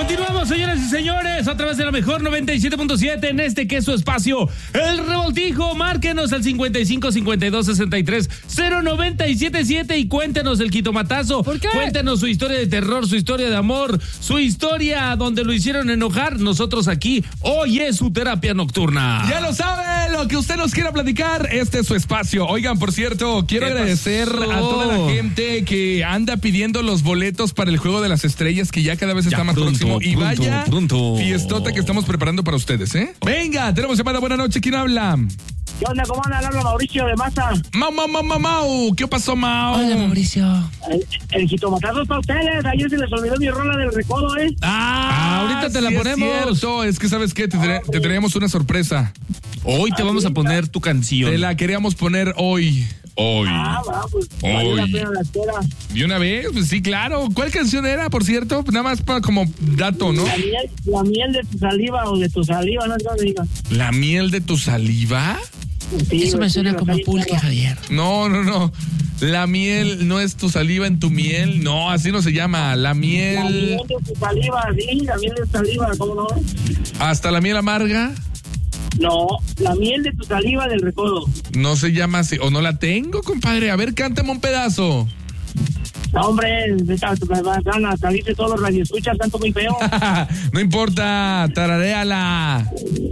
Continuamos, señoras y señores, a través de la mejor 97.7 en este que es su espacio, El Revoltijo. Márquenos al 55 52 63 0977 y cuéntenos el jitomatazo. ¿Por qué? Cuéntenos su historia de terror, su historia de amor, su historia donde lo hicieron enojar. Nosotros aquí, hoy es su terapia nocturna. Ya lo sabe, lo que usted nos quiera platicar, este es su espacio. Oigan, por cierto, quiero agradecer a toda la gente que anda pidiendo los boletos para el Juego de las Estrellas, que ya cada vez está más próximo. Y vaya fiestota que estamos preparando para ustedes, ¿eh? Venga, tenemos llamada. Buenas noches, ¿quién habla? ¿Qué onda? ¿Cómo anda? Habla Mauricio de Maza. Mau. ¿Qué pasó, Mau? Hola, Mauricio. El jitomatazo es para ustedes. Ayer se les olvidó mi rola del recodo, ¿eh? Ahorita te la ponemos. Es cierto. Es que, ¿sabes qué? Te teníamos una sorpresa. Hoy te vamos a poner tu canción. Te la queríamos poner hoy. Pues valió la pena la espera. ¿Y una vez? Pues sí, claro. ¿Cuál canción era, por cierto? Nada más para como dato, ¿no? La miel de tu saliva o de tu saliva, no sé cómo se diga. ¿La miel de tu saliva? Sí, Eso me suena como pulque, Javier. No. La miel no es tu saliva en tu miel. No, así no se llama. La La miel. miel de tu saliva, sí, la miel de tu saliva, ¿cómo no? ¿Hasta la miel amarga? No, la miel de tu saliva del recodo. No se llama así. O no la tengo, compadre. A ver, cántame un pedazo. No, hombre, me van a salirse todos los radioescuchas, tanto muy feo. No importa, tararéala.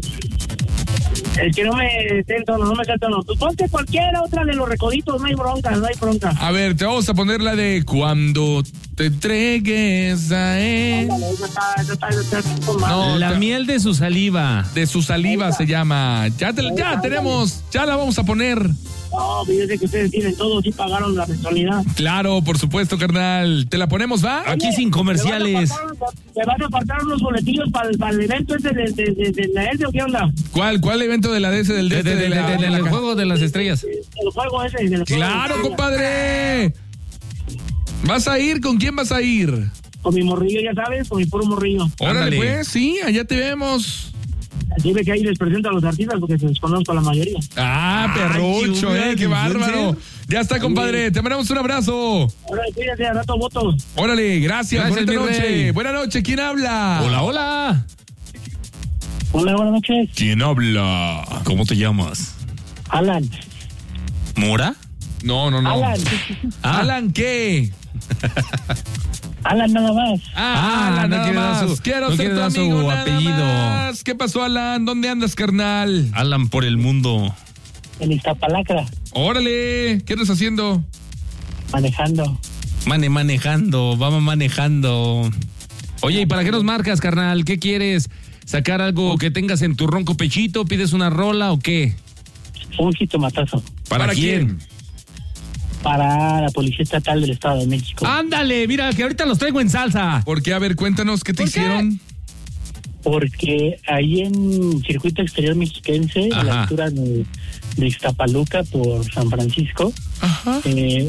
El que no me siento, no me canto, no. Tú ponte cualquiera otra de los recoditos, no hay bronca. A ver, te vamos a poner la de Cuando te entregues a él. Ándale, esa está con madre. No, La miel de su saliva. De su saliva se llama. Ya tenemos, ya la vamos a poner. No, fíjese que ustedes tienen todo, sí pagaron la mensualidad. Claro, por supuesto, carnal. ¿Te la ponemos, va? Aquí sin comerciales. ¿Me van a apartar unos boletillos para el evento ese de la ESE o qué onda? ¿Cuál evento de la DS del Del juego de las estrellas. El juego ese. del juego Claro, de- compadre. ¿Vas a ir? ¿Con quién vas a ir? Con mi morrillo, ya sabes, con mi puro morrillo. Órale, Ándale. pues, sí, allá te vemos. Así ve que ahí les presento a los artistas porque se desconozco a la mayoría. Perrucho, Ay, qué ¿en bárbaro. serio? Ya está, compadre. Te mandamos un abrazo. Ahora cuídate, a rato votos. Órale, gracias. Gracias, Bonita mi noche. rey. Buenas noches, ¿quién habla? Hola. Hola, buenas noches. ¿Quién habla? ¿Cómo te llamas? Alan. ¿Mora? No. Alan. ¿Alan qué? Alan nada más. Alan, no nada quiere dar más. su- Quiero no ser quiere tu dar su amigo, nada apellido. más. ¿Qué pasó, Alan? ¿Dónde andas, carnal? Alan por el mundo. En Iztapalacra, Órale, ¿qué andas haciendo? manejando. Vamos manejando. Oye, ¿y para qué nos marcas, carnal? ¿Qué quieres? ¿Sacar algo que tengas en tu ronco pechito? ¿Pides una rola o qué? Un jitomatazo. ¿Para quién? Para la Policía Estatal del Estado de México. Ándale, mira, que ahorita los traigo en salsa. ¿Por qué? A ver, cuéntanos, ¿qué te ¿Por qué? hicieron? Porque ahí en Circuito Exterior Mexiquense, a Ajá. la altura de Ixtapaluca por San Francisco, Ajá.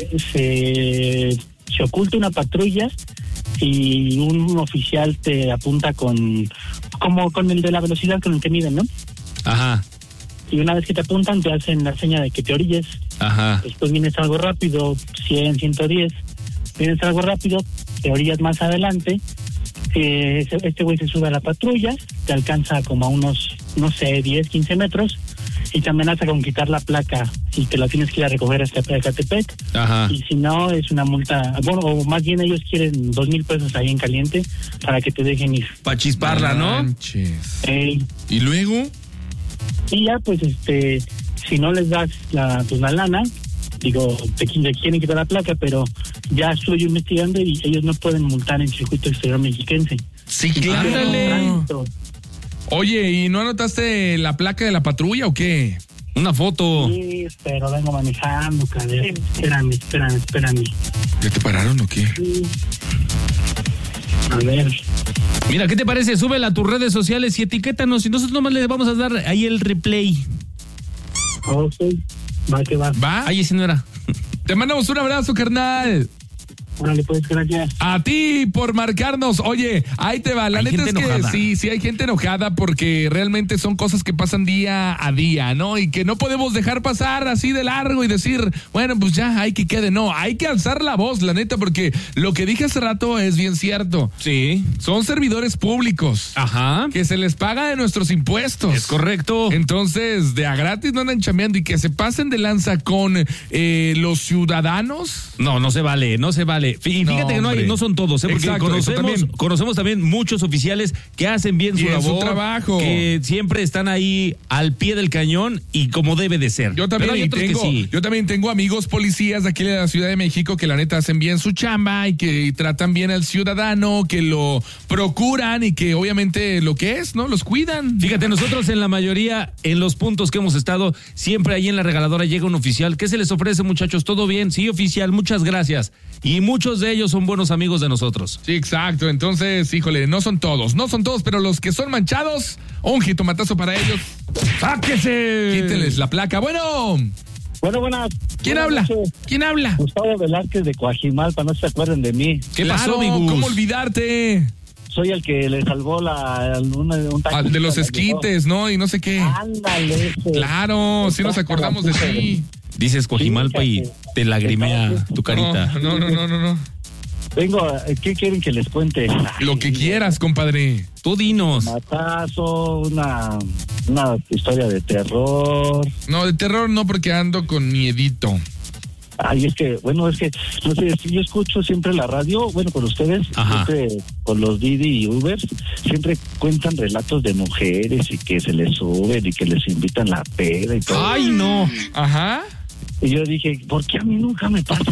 se oculta una patrulla y un oficial te apunta como con el de la velocidad con el que miden, ¿no? Ajá, Y una vez que te apuntan te hacen la seña de que te orilles. ajá. Después vienes algo rápido, 100, 110, vienes algo rápido, te orillas más adelante, este güey se sube a la patrulla, te alcanza como a unos, no sé, 10, 15 metros, y te amenaza con quitar la placa y te la tienes que ir a recoger hasta Ecatepec, Ajá. y si no es una multa, bueno, o más bien ellos quieren 2,000 pesos ahí en caliente para que te dejen ir. Pa' chisparla, ¿no? Manches. Eh, ¿Y luego? y ya pues si no les das la lana, digo, te quieren quitar la placa, pero ya estoy investigando y ellos no pueden multar en Circuito Exterior Mexiquense. Sí, Ándale. Oye, ¿y no anotaste la placa de la patrulla o qué? Una foto. Sí, pero vengo manejando, cabrón. Espérame. ¿Ya te pararon o qué? A ver. Mira, ¿qué te parece? Súbela a tus redes sociales y etiquétanos y nosotros nomás le vamos a dar ahí el replay. Ok, va que va. ¿Va? Ahí sí no era. Te mandamos un abrazo, carnal. Órale, pues, gracias. A ti por marcarnos. Oye, ahí te va. La neta es que enojada. Sí, hay gente enojada porque realmente son cosas que pasan día a día, ¿no? Y que no podemos dejar pasar así de largo y decir, bueno, pues ya hay que quede. No, hay que alzar la voz, la neta, porque lo que dije hace rato es bien cierto. Sí. Son servidores públicos. Ajá. Que se les paga de nuestros impuestos. Es correcto. Entonces, de a gratis no andan chambeando y que se pasen de lanza con los ciudadanos. No se vale, no se vale. Y fíjate que no son todos, porque exacto, conocemos también muchos oficiales que hacen bien su labor, su trabajo, que siempre están ahí al pie del cañón y como debe de ser. Yo también tengo amigos policías de aquí de la Ciudad de México que la neta hacen bien su chamba y que tratan bien al ciudadano, que lo procuran y que obviamente lo que es, ¿no? Los cuidan. Fíjate, nosotros en la mayoría, en los puntos que hemos estado, siempre ahí en la regaladora llega un oficial. ¿Qué se les ofrece, muchachos? ¿Todo bien? Sí, oficial, muchas gracias. Y muchos de ellos son buenos amigos de nosotros. Sí, exacto. Entonces, híjole, no son todos, pero los que son manchados, un jitomatazo para ellos. ¡Sáquese! Quítenles la placa. Bueno, buenas. ¿Quién habla? Noches. ¿Quién habla? Gustavo Velázquez de Coajimalpa, no se acuerden de mí. ¿Qué pasó, mi Gus? ¿Cómo olvidarte? Soy el que le salvó un taxi de los esquites, ¿no? Y no sé qué. Ándale. Claro, sí nos acordamos de ti. Dices Coajimalpa y te lagrimea tu carita. No. ¿Qué quieren que les cuente? Lo que quieras, compadre. Tú dinos. Matazo, una historia de terror. No, de terror no, porque ando con miedito. Ay, es que, no sé, si yo escucho siempre la radio, con ustedes, siempre con los Didi y Uber, siempre cuentan relatos de mujeres y que se les suben y que les invitan la peda y todo. ¡Ay, no! Ajá. Y yo dije, ¿por qué a mí nunca me pasa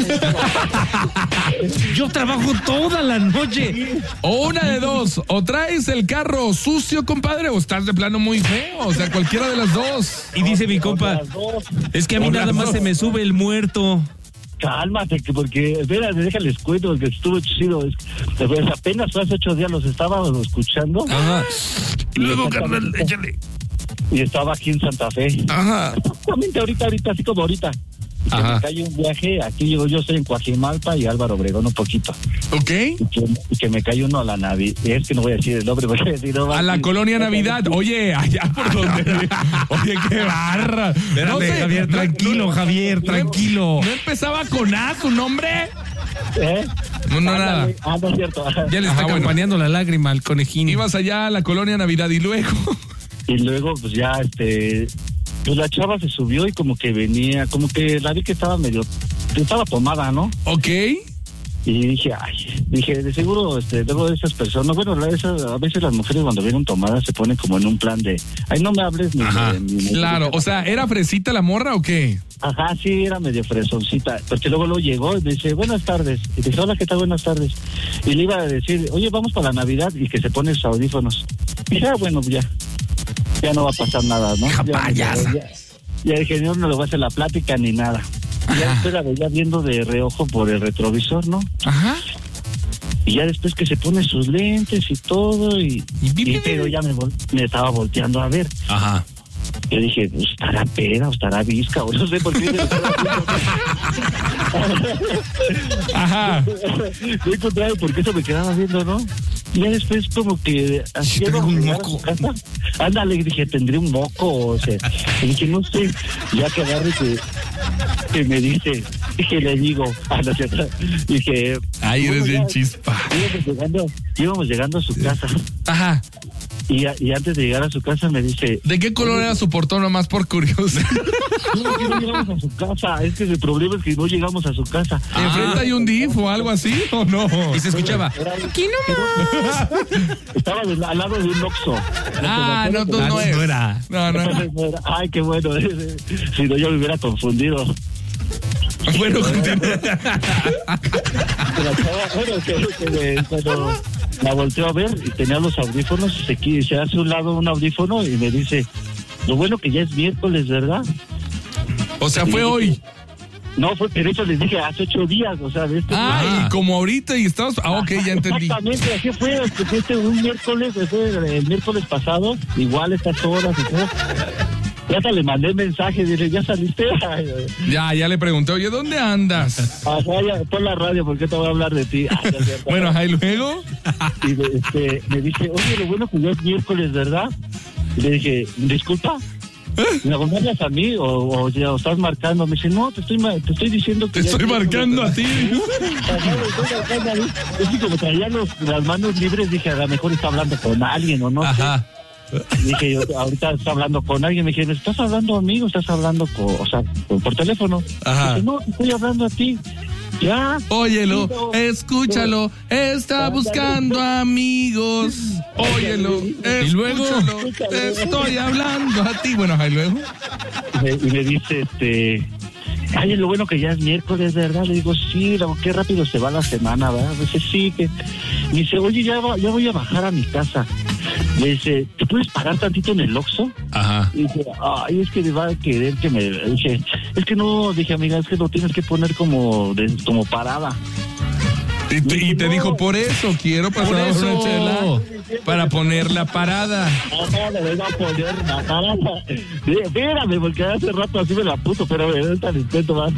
eso? Yo trabajo toda la noche. O una de dos, o traes el carro sucio, compadre, o estás de plano muy feo, o sea, cualquiera de las dos. Y dice mi compa, es que a mí nada más se me sube el muerto. Cálmate, porque, espérate, déjales cuento, porque estuvo chido. Pues apenas hace 8 días los estábamos escuchando. Ajá. Luego, carnal, échale. Y estaba aquí en Santa Fe. Ajá. Justamente ahorita, así como ahorita. Que me cae un viaje, aquí yo estoy en Coajimalpa y Álvaro Obregón un poquito. Ok. Y que me cae uno a la Navidad. Es que no voy a decir el nombre, voy a decir... No, a la colonia Navidad. Oye, allá por donde... Oye, qué barra. Espérate, no sé, Javier, tranquilo, Javier, tranquilo. ¿No empezaba con A su nombre? No, nada. No es cierto. Ya le está acompañando la lágrima al conejín. Ibas allá a la colonia Navidad y luego... Y luego, pues ya, pues la chava se subió y como que venía, como que la vi que estaba tomada, ¿no? Ok. Y dije, de seguro, luego de esas personas, a veces las mujeres cuando vienen tomadas se ponen como en un plan de, ay, no me hables ni claro, o sea, ¿era fresita la morra o qué? Ajá, sí, era medio fresoncita, porque luego llegó y me dice, buenas tardes, y dice, hola, ¿qué tal? Buenas tardes. Y le iba a decir, oye, vamos para la Navidad, y que se pone sus audífonos. Y dije, bueno, ya no va a pasar nada, ¿no? Ya dije, no le voy a hacer la plática ni nada. Y ya después la veía viendo de reojo por el retrovisor, ¿no? Ajá. Y ya después que se pone sus lentes y todo, pero ya me estaba volteando a ver. Ajá. Yo dije, pues estará peda o estará visca o no sé por qué. Ajá. No encontraba por qué eso me quedaba viendo, ¿no? Y ya después como que así un moco. Ándale, dije, tendré un moco, o sea, y dije, no sé, ya que agarre que me dice, que le digo, no sé, dije, ay, eres bien chispa. Íbamos llegando a su casa. Ajá. Y antes de llegar a su casa me dice... ¿De qué color era su portón nomás por curioso? No llegamos a su casa. Es que el problema es que no llegamos a su casa. ¿Enfrente hay un DIF o algo así o no? Y se escuchaba... ¡Aquí nomás! Estaba al lado de un Oxxo. No era. No era. Ay, qué bueno. Si no, yo me hubiera confundido. Bueno, continúa. Bueno, la volteó a ver y tenía los audífonos, se hace a un lado un audífono y me dice, lo bueno que ya es miércoles, ¿verdad? O sea, fue hoy. No, pero eso les dije hace 8 días, o sea, de y como ahorita y estabas... ok, ya entendí. Exactamente, así fue, un miércoles, fue el miércoles pasado, igual estas horas y todo. Ya hasta le mandé mensaje, dile, ¿ya saliste? Ya le pregunté, oye, ¿dónde andas? Ajá, ya, pon la radio, porque te voy a hablar de ti. Bueno, ¿y luego? Y me dice, oye, lo bueno que ya es miércoles, ¿verdad? Y le dije, ¿disculpa? ¿Me hablas a mí o estás marcando? Me dice, no, te estoy diciendo que... Te estoy marcando a ti. Es que como traía las manos libres, dije, a lo mejor está hablando con alguien o no sé. Dije, yo ahorita está hablando con alguien. Me dije, ¿estás hablando a mí o estás hablando por teléfono? Dije, no, te estoy hablando a ti. Ya. Óyelo, escúchalo, está buscando amigos. Óyelo, y luego te estoy hablando a ti. Bueno, y luego. Y me dice, ay, lo bueno que ya es miércoles, ¿verdad? Le digo, sí, qué rápido se va la semana, ¿verdad? Dice, sí, que... Me dice, oye, ya voy a bajar a mi casa. Le dice, ¿te puedes parar tantito en el Oxxo? Ajá. Y dice, ay, es que va a querer que me... Dije, es que no, dije, amiga, es que lo tienes que poner como parada. Y te dijo, por eso quiero pasar una chela para poner la parada. No, le voy a poner la parada. Espérame, porque hace rato así me la puso, pero ahorita le intento más.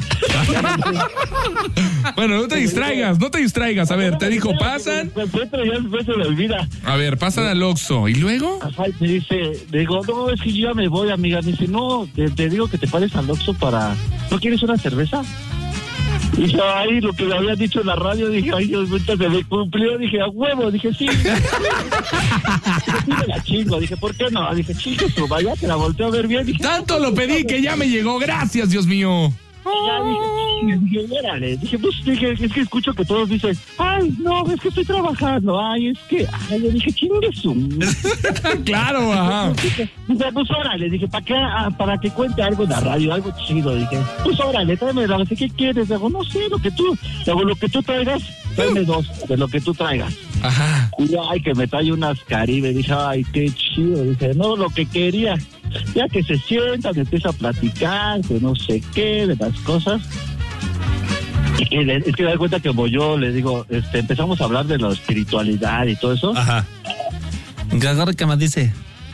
Bueno, no te distraigas. A ver, te dijo, pasan. Ya después se me olvida. A ver, pasan al Oxxo. ¿Y luego? Ajá, me dice, le digo, no, es que yo ya me voy, amiga. Me dice, no, te digo que te pares al Oxxo para... ¿No quieres una cerveza? Y dije, ay, lo que me habían dicho en la radio, dije, ay, Dios, ahorita se me cumplió, dije, a huevo, dije, sí. Dije, sí me la chingo, dije, ¿por qué no? Dije, chingo, vaya, te la volteo a ver bien. Dije, tanto lo pedí que ya me llegó, gracias, Dios mío. Ya dije, órale, dije, pues, es que escucho que todos dicen, ay, no, es que estoy trabajando, ay, es que, ay, yo dije, chingue su. Claro, ajá. Dije, pues, órale, dije, para que cuente algo en la radio, algo chido, dije, pues, órale, tráeme, ¿qué quieres? Digo, no sé, lo que tú traigas, tráeme 2 de lo que tú traigas. Ajá. Y ay, que me trae unas Caribe, dije, ay, qué chido, dije, no, lo que quería. Ya que se sienta, me empieza a platicar, que no sé qué, de las cosas. Y es que da cuenta que como yo le digo, empezamos a hablar de la espiritualidad y todo eso. Ajá. ¿Qué más dice?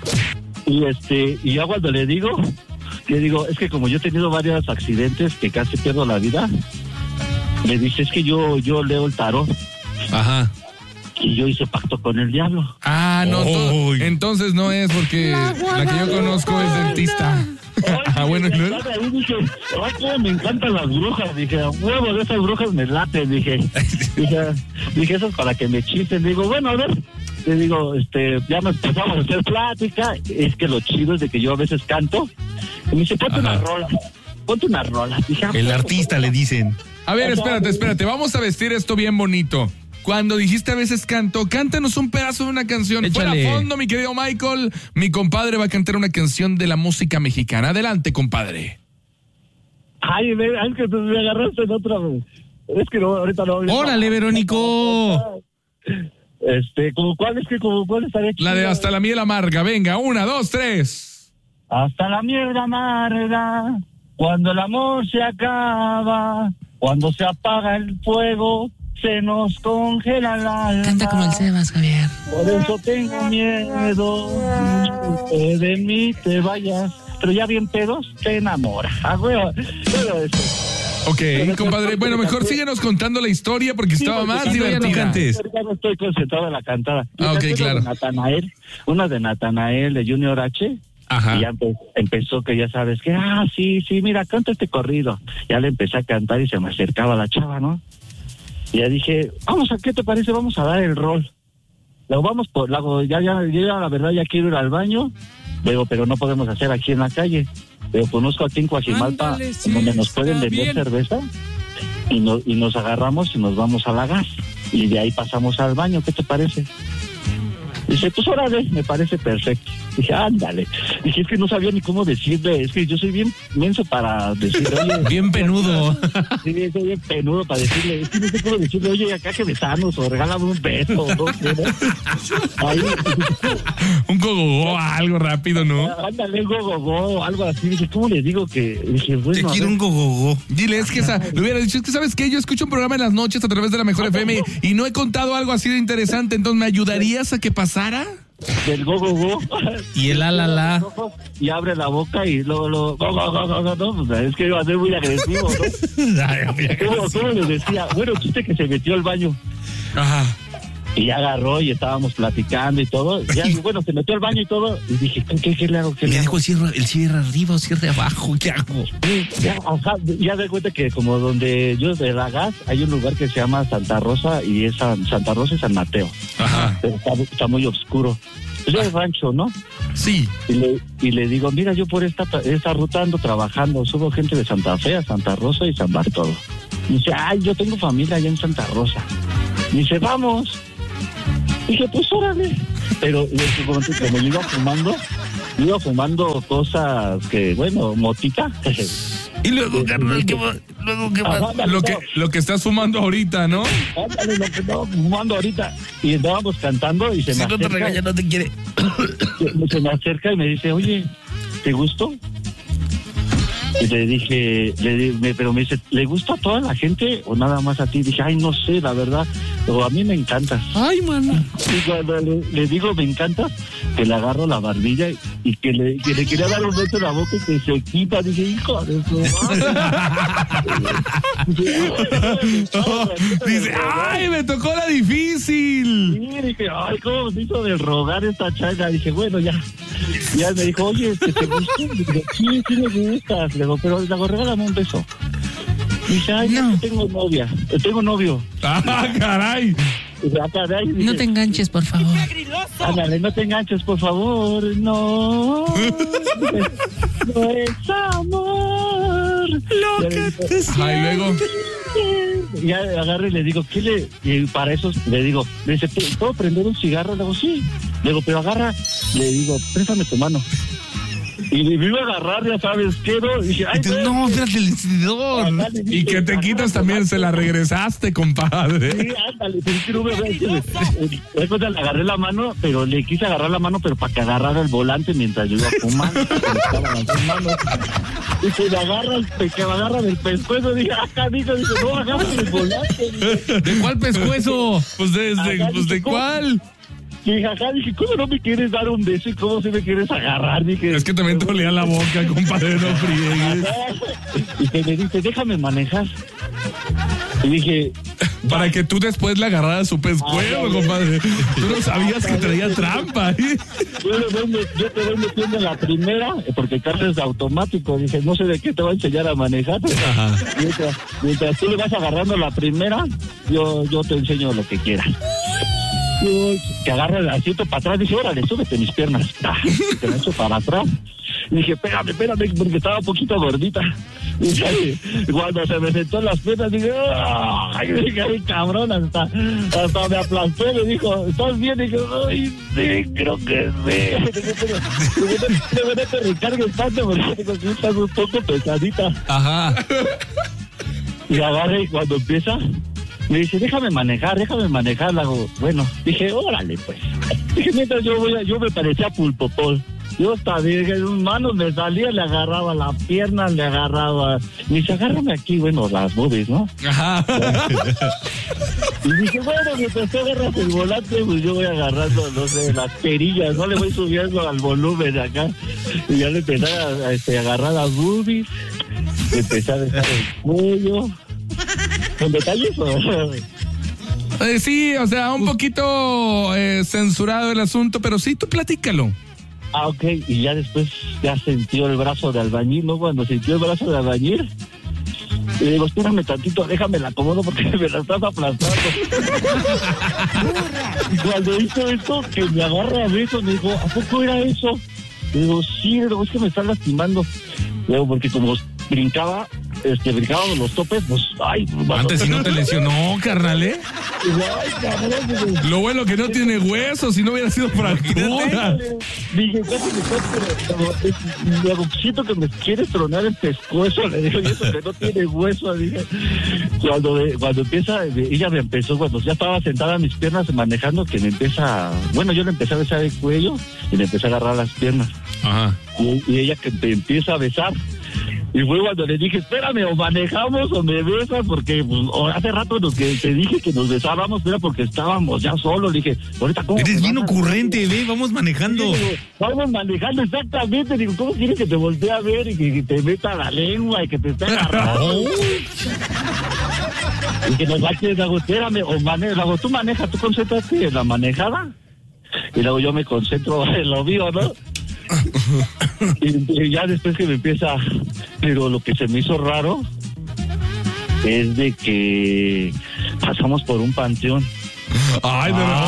Y ya cuando le digo, es que como yo he tenido varios accidentes que casi pierdo la vida, me dice, es que yo leo el tarot. Ajá. Y yo hice pacto con el diablo. Ah, no, entonces no es porque la que yo conozco es dentista. Bueno, ¿y luego? Ahí dije, ay, cómo me encantan las brujas. Dije, a huevo, de esas brujas me laten. Dije, eso es para que me chisten. Digo, bueno, a ver. Le digo, ya nos empezamos a hacer plática. Es que lo chido es de que yo a veces canto. Y me dice, ponte una rola. Dije, el artista le dicen. A ver, espérate. Vamos a vestir esto bien bonito. Cuando dijiste a veces canto, cántanos un pedazo de una canción. Échale. Fuera a fondo, mi querido Michael. Mi compadre va a cantar una canción de la música mexicana. Adelante, compadre. Ay, es que me agarraste en otra. Es que no, ahorita no. ¡Órale, Verónico! ¿Cuál estaría chido? La de Hasta la miel amarga. Venga, 1, 2, 3. Hasta la miel amarga, cuando el amor se acaba, cuando se apaga el fuego, se nos congela el alma. Canta como el Sebas, Javier. Por eso tengo miedo que de mí te vayas. Pero ya bien pedos, te enamora. Todo eso. Ok, compadre. Bueno, mejor síguenos contando la historia porque estaba más divertida. Ya no estoy concentrado en la cantada. Ok, claro. Una de Natanael, de Junior H. Ajá. Y ya empezó que ya sabes que, sí, mira, canta este corrido. Ya le empecé a cantar y se me acercaba la chava, ¿no? Y ya dije, ¿qué te parece? Vamos a dar el rol. Ya, la verdad, ya quiero ir al baño. Luego, pero no podemos hacer aquí en la calle. Pero conozco aquí en Coajimalpa, donde nos pueden vender cerveza. Y nos agarramos y nos vamos a la gas. Y de ahí pasamos al baño, ¿qué te parece? Dice, pues órale, me parece perfecto. Dije, ándale. Dije, es que no sabía ni cómo decirle. Es que yo soy bien menso para decirle, oye. Bien penudo. Sí, soy bien penudo para decirle. Es que no sé cómo decirle, oye, acá que besamos o regálame un beso. ¿No? Ahí, un gogogó, algo rápido, ¿no? Ándale, un gogogó, algo así. Dije, ¿cómo le digo que? Dije, bueno. Te quiero un gogogó. Dile, es que le hubiera dicho, es que ¿sabes qué? Yo escucho un programa en las noches a través de la Mejor FM y no he contado algo así de interesante, entonces ¿me ayudarías a que pasara? del go. Y el la. Y abre la boca y luego no, pues es que iba a ser muy agresivo, ¿no? ¿Cómo les decía? Bueno, chiste que se metió al baño. Ajá. Y ya agarró y estábamos platicando y todo. Ya, bueno, se metió al baño y todo. Y dije, ¿qué le hago? Le dejo el cierre arriba o cierre abajo. ¿Qué hago? Ya de cuenta que como donde yo de la gas, hay un lugar que se llama Santa Rosa y es Santa Rosa y San Mateo. Ajá. Pero está muy oscuro. Es el rancho, ¿no? Sí. Y le digo, mira, yo por esta ruta ando trabajando. Subo gente de Santa Fe a Santa Rosa y San Bartolo. Y dice, yo tengo familia allá en Santa Rosa. Y dice, vamos. Dije, pues órale. Pero como yo iba fumando cosas que, bueno, motita. Y luego, carnal, ¿qué más? Lo que estás fumando ahorita, ¿no? Ándale, lo que estaba fumando ahorita. Y estábamos cantando y se me acerca. Si no te regaña, no te quiere. Se me acerca y me dice, oye, ¿te gustó? Y le dije, pero me dice, ¿le gusta a toda la gente o nada más a ti? Dije, ay, no sé, la verdad, pero a mí me encanta. Ay, mano. Y cuando le digo, me encanta, que le agarro la barbilla y que le quería dar un beso en la boca y que se quita. Dije, hijo de su madre. Dice, ay, me tocó la difícil. Sí, dije, ay, ¿cómo se hizo de rogar esta changa? Dije, bueno, ya. Y ya me dijo, oye, ¿te gusta? Dije, sí me gusta. Le digo, pero regálame un beso. Y dice, ay, no, tengo novia. Tengo novio. Ah, caray. Caray. Dije, no te enganches, por favor. Ándale, no te enganches, por favor. No. No es amor. Lo que te siento. Ay, luego. Y ya agarro y le digo, y para eso le digo, me dice, ¿puedo prender un cigarro? Le digo, sí. Le digo, pero agarra, le digo, préstame tu mano. Y me iba a agarrar, ya sabes qué, ¿no? Y dije, ay, no, espérate el encendedor. Y que te quitas también, se la regresaste, compadre. Sí, ándale, pero es que no me después le agarré la mano, pero le quise agarrar la mano, pero para que agarrara el volante mientras yo iba fumando. Estaban las dos manos. Y que me agarra del pescuezo. Dije, dije, no, agarra el volante. ¿De cuál pescuezo? Pues ¿de cuál? Y jaja, dije, ¿cómo no me quieres dar un beso y cómo si me quieres agarrar? Dije, es que también te olía la boca, compadre, no friegues. Y que me dice, déjame manejar. Y dije, para que tú después le agarraras su pescuezo, compadre. Tú no sabías que traía trampa, ¿eh? Yo te voy metiendo la primera, porque el carro es automático. Dije, no sé de qué te va a enseñar a manejar. Mientras tú le vas agarrando la primera, yo te enseño lo que quieras. Que agarra el asiento para atrás, dije, órale, súbete mis piernas. Te la echo para atrás. Y dije, espérame, porque estaba un poquito gordita. Y cuando se me sentó en las piernas, dije, ay, cabrón, hasta me aplastó, me dijo, ¿estás bien? Y dije, ay, sí, creo que sí. No te recargues tanto, porque estás un poco pesadita. Ajá. Y agarré, y cuando empieza, me dice, déjame manejar. Le hago, bueno, dije, órale, pues. Dije, mientras yo me parecía Pulpopol. Yo también, en sus manos me salía, le agarraba la pierna, le agarraba. Me dice, agárrame aquí, bueno, las boobies, ¿no? Ajá. Y dije, bueno, mientras tú agarras el volante, pues yo voy agarrando, no sé, las perillas, no le voy subiendo al volumen de acá. Y ya le empecé a agarrar las boobies, le empecé a dejar el cuello. ¿Con detalles o...? Sí, o sea, un poquito censurado el asunto, pero sí, tú platícalo. Ah, ok, y ya después ya sintió el brazo de albañil, ¿no? Cuando sintió el brazo de albañil, le digo, espérame tantito, déjame la acomodo porque me la estás aplastando. Y cuando hizo esto, que me agarra a besos, me dijo, ¿a poco era eso? Le digo, sí, es que me están lastimando. Luego, porque como brincaba los topes, pues, ay. Antes si no te lesionó, carnal, ¿eh? Ay, cabrón. Lo bueno que no tiene huesos, si no hubiera sido fractura. Dije, pero siento que me quieres tronar el pescuezo, le digo, y eso que no tiene hueso, dije. Cuando empieza, ella me empezó, cuando ya estaba sentada en mis piernas manejando, que me empieza, bueno, yo le empecé a besar el cuello y le empecé a agarrar las piernas. Ajá. Y ella que me empieza a besar. Y fue cuando le dije, espérame, o manejamos o me besas, porque pues, hace rato que te dije que nos besábamos, era porque estábamos ya solos. Le dije, ahorita cómo. Eres bien ocurrente, ve, vamos manejando. Sí, vamos manejando, exactamente. Digo, ¿cómo quieres que te voltee a ver y que te meta la lengua y que te esté agarrando? Y que nos baches, hago, espérame, o maneja, tú manejas, tú concéntrate en la manejada. Y luego yo me concentro en lo mío, ¿no? Y ya después que me empieza, pero lo que se me hizo raro es de que pasamos por un panteón. Ay,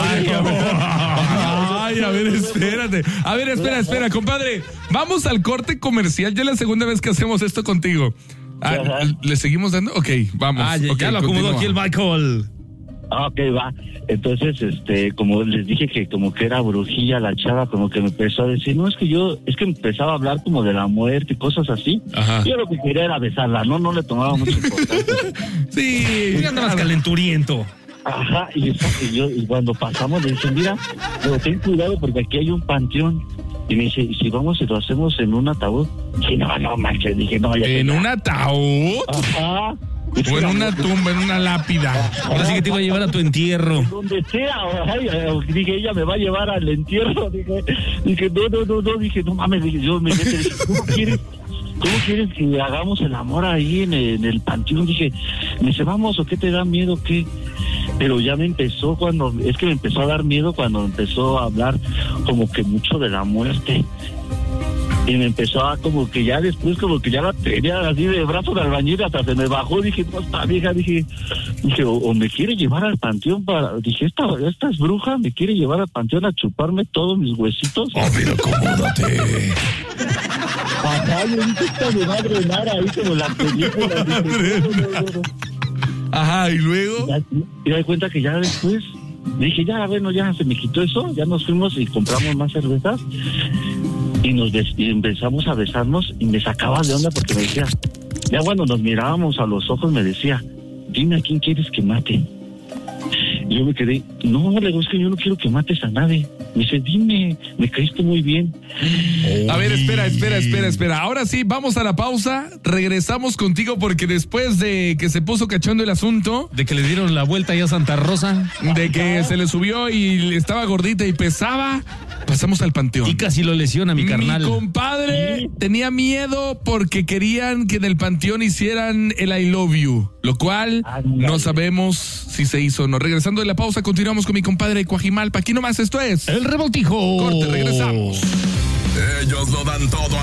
a ver, espérate. A ver, espera, compadre. Vamos al corte comercial. Ya es la segunda vez que hacemos esto contigo. ¿Le seguimos dando? Ok, vamos. Ya lo acomodó aquí el Michael. Ok, va. Entonces, como les dije que como que era brujilla la chava, como que me empezó a decir, no, es que empezaba a hablar como de la muerte y cosas así. Ajá. Yo lo que quería era besarla, no le tomaba mucha importancia. Sí, ya andabas calenturiento. Ajá, y cuando pasamos le dije, mira, pero ten cuidado porque aquí hay un panteón. Y me dice, ¿y si vamos y lo hacemos en un ataúd? Dije, no manches, dije, no. Ya ¿en un ataúd? Ajá. O en una tumba, en una lápida. Ahora sí que te iba a llevar a tu entierro. Donde sea, dije, ella me va a llevar al entierro. Dije, no, dije, no mames, dije, yo me meto, dije, ¿cómo quieres que hagamos el amor ahí en el panteón? Dije, me dice, vamos, ¿o qué te da miedo? ¿Qué? Pero ya me empezó me empezó a dar miedo cuando empezó a hablar como que mucho de la muerte. Y me empezó a como que ya después como que ya la tenía así de brazo de albañil, hasta se me bajó. Dije, no, esta vieja, dije, o me quiere llevar al panteón dije, esta es bruja, me quiere llevar al panteón a chuparme todos mis huesitos. Oh, mira, acomódate. Ajá, yo dije, esta me va a drenar ahí como la película. Ajá, y luego. Y me di cuenta que ya después dije, ya se me quitó eso, ya nos fuimos y compramos más cervezas. Y empezamos a besarnos y me sacaba de onda porque me decía, ya cuando nos mirábamos a los ojos me decía, dime a quién quieres que mate. Y yo me quedé, no, le digo, es que yo no quiero que mates a nadie. Me dice, dime, me caíste muy bien. A ver, espera. Ahora sí, vamos a la pausa. Regresamos contigo porque después de que se puso cachondo el asunto, de que le dieron la vuelta ya a Santa Rosa, de que se le subió y estaba gordita y pesaba, pasamos al panteón. Y casi lo lesiona mi carnal. Mi compadre tenía miedo porque querían que en el panteón hicieran el I love you, lo cual no sabemos si se hizo o no. Regresando de la pausa, continuamos con mi compadre Cuajimalpa. Aquí nomás, esto es El Revoltijo. Corte, regresamos. Ellos lo dan todo